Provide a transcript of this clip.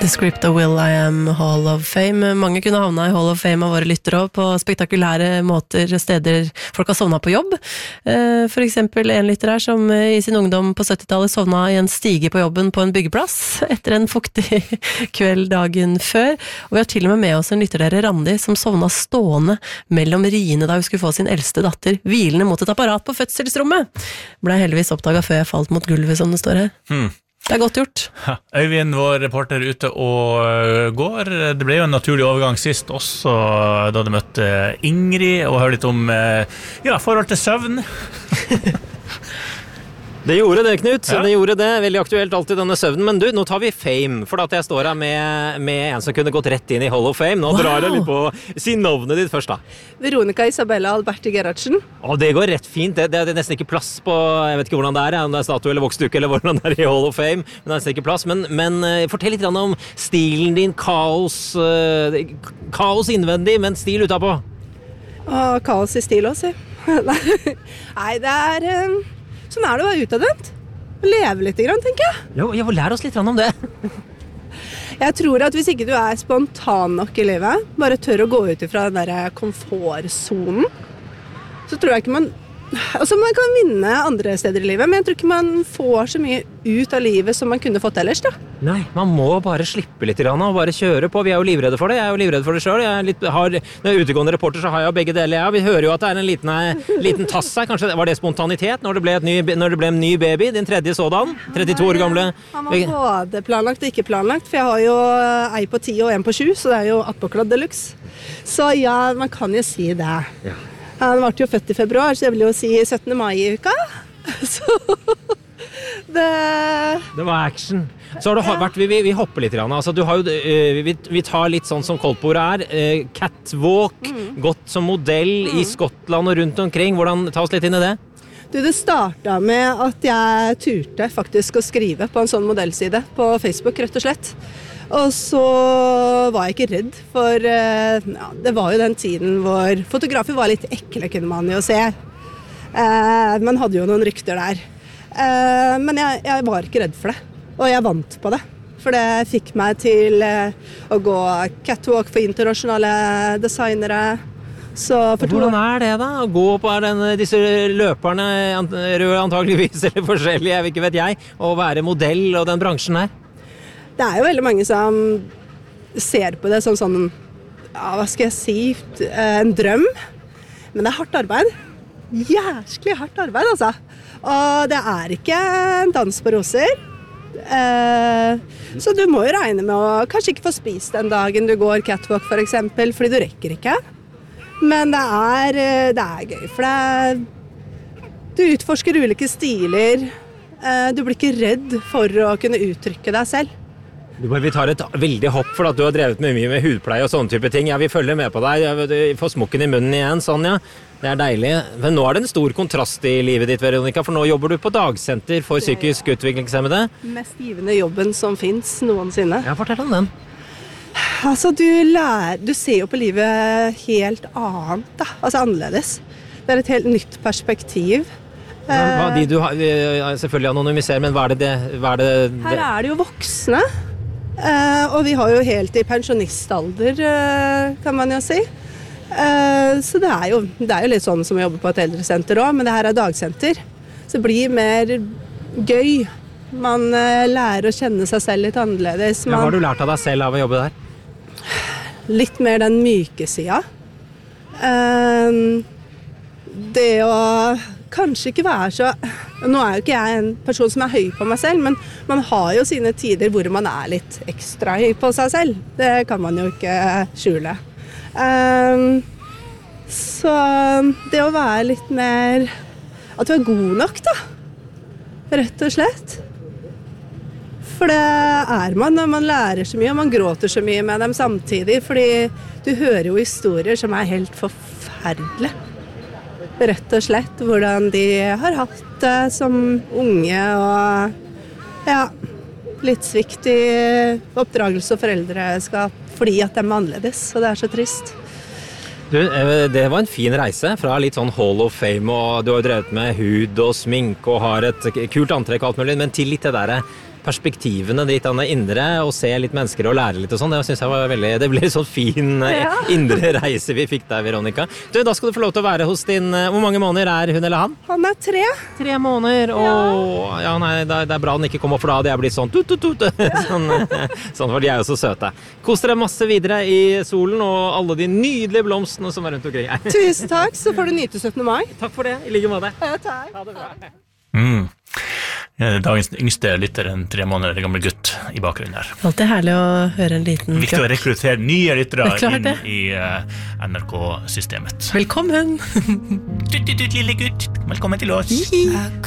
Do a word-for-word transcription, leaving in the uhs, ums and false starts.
The Script of Will I Am Hall of Fame. Mange kunne havna i Hall of Fame av våre lyttere på spektakulære måter, steder folk har sovna på jobb. For eksempel en lytter her som i sin ungdom på syttitallet sovna i en stige på jobben på en byggeplass etter en fuktig kveld dagen før. Og vi har til og med med oss en lytter der, Randi, som sovna stående mellom riene da hun skulle få sin eldste datter hvilende mot et apparat på fødselsrommet. Ble heldigvis oppdaget før jeg falt mot gulvet, som det står her. Hmm. Det er godt gjort. Ja, Øyvind, vår reporter, ute og går. Det ble jo en naturlig overgang sist også, da du møtte Ingrid, og hørte litt om ja, forhold til søvn. Det gjorde det, Knut. Ja. Det gjorde det. Veldig aktuelt alltid denne søvnen. Men du, nå tar vi Fame, for at jeg står her med, med en som kunne gått rett inn i Hall of Fame. Nå wow. drar jeg litt på. Si navnet ditt først, da. Veronica Isabella Alberti Gerhardsen. Å, det går rett fint. Det, det er nesten ikke plass på, jeg vet ikke hvordan det er, om det er statue eller voksdukke, eller hvordan det er i Hall of Fame. Men det er nesten ikke plass. Men, men uh, fortell litt om stilen din, kaos, uh, kaos innvendig, men stil utapå. Og kaos i stil også. Nei, det er... Um Sånn er det å være utadvendt. Leve litt, tenker jeg. Jo, jeg vil lære oss litt om det. Jeg tror at hvis ikke du er spontan nok i livet, bare tør å gå ut ifra den der komfortzonen, så tror jeg ikke man... Altså, man kan vinne andre steder i livet, men jeg tror ikke man får så mye ut av livet som man kunne fått ellers, da. Nei, man må bare slippe litt grann og bare kjøre på. Vi er jo livredde for det. Jeg er jo livredde for det selv. Jeg er litt, har, når jeg er utegående reporter, så har jeg jo begge deler. Ja, vi hører jo at det er en liten, liten tass her. Kanskje var det spontanitet når det ble, et ny, når det ble en ny baby, din tredje sådan, trettito år gamle. Han var både planlagt og ikke planlagt, for jeg har jo ei på ti og en på sju, så det er jo attpåkladd deluxe. Så ja, man kan jo si det. Ja. Han ble jo født i februar, så jeg vil jo si syttende mai i uka. Så det... Det var action. Så har du ja. vært, vi, vi, vi hopper litt, altså, du har jo, vi, vi tar litt sånn som Koldtbordet er, catwalk, mm. gått som modell mm. i Skottland og rundt omkring. Hvordan, ta oss litt inn i det? Du, det startet med at jeg turte faktisk å skrive på en sånn modellside på Facebook, rett og slett. Og så var jeg ikke redd, for ja, det var jo den tiden hvor fotografer var litt ekle, kunne man jo se. Eh, man hadde jo noen rykter der. Eh, men jeg, jeg var ikke redd for det, og jeg vant på det. For det fikk meg til eh, å gå catwalk for internasjonale designere. Så hvordan er det da? Å gå på den, disse løperne, røde antageligvis, eller forskjellige, jeg vet ikke vet jeg, og være modell og den bransjen her? Det er jo veldig mange som ser på det som sånn, ja, hva skal jeg si, en drøm. Men det er hardt arbeid. Jæsklig hardt arbeid, altså. Og det er ikke en dans på roser. Eh, så du må jo regne med å kanskje ikke få spist den dagen du går catwalk, for eksempel, fordi du rekker ikke. Men det er, det er gøy, for det er, du utforsker ulike stiler. Eh, du blir ikke redd for å kunne uttrykke deg selv. Vi tar et veldig hopp for at du har drevet med mye med hudpleie og sånne type ting. Ja, vi følger med på deg. Du får smokken i munnen igjen, sånn, ja. Det er deilig. Men nå er det en stor kontrast i livet ditt, Veronica, for nå jobber du på dagsenter for psykisk utviklingshemmede. Mest givende jobben som finnes noensinne. Ja, fortell om den. Altså, du lærer, du ser jo på livet helt annet, da. Altså annerledes. Det er et helt nytt perspektiv. Men, hva, de du har, selvfølgelig anonymiserer, men hva er det det? Hva er det, det? Her er det jo voksne. Uh, og vi har jo helt i pensjonistalder, uh, kan man jo si. Uh, så det er, jo, det er jo litt sånn som å jobbe på et eldresenter også, men det her er dagsenter. Så det blir mer gøy. Man uh, lærer å kjenne seg selv litt annerledes. Man, ja, hva har du lært av deg selv av å jobbe der? Litt mer den myke sida. Uh, det å kanskje ikke være så... Nå er jo ikke jeg en person som er høy på meg selv, men man har jo sine tider hvor man er litt ekstra høy på seg selv. Det kan man jo ikke skjule. Um, så det å være litt mer... At du er god nok, da. Rett og slett. For det er man når man lærer så mye, og man gråter så mye med dem samtidig, fordi du hører jo historier som er helt forferdelige. Rett og slett hvordan de har hatt det som unge og ja, litt svikt i oppdragelse og foreldreskap fordi at de er annerledes, og det er så trist. Du, det var en fin reise fra litt sånn Hall of Fame, og du har drevet med hud og smink og har et kult antrekk og alt mulig, men til litt det der perspektivene ditt an det indre, og se litt mennesker og lære litt og sånn. Det synes jeg var veldig, det ble en sånn fin ja. indre reise vi fikk der, Veronica. Du, da skal du få lov til å være hos din, hvor mange måneder er hun eller han? Han er tre. Tre måneder, og ja, nei, det er bra han ikke kom opp, for da hadde jeg blitt sånn tut, tut, tut. Sånn, sånn, for de er jo så søte. Kos dere masse videre i solen og alle de nydelige blomstene som er rundt omkring. Tusen takk, så får du nyte syttende mai. Takk for det, i like måte. Ja, takk. Ha det bra. Mm. Dagens yngste lytter, en tre måneder gammel gutt i bakgrunnen her. Alltid herlig å høre en liten Viktig å rekruttere nye lyttere inn det. i uh, N R K-systemet. Velkommen! Tut, tut, tut, lille gutt. Velkommen til oss.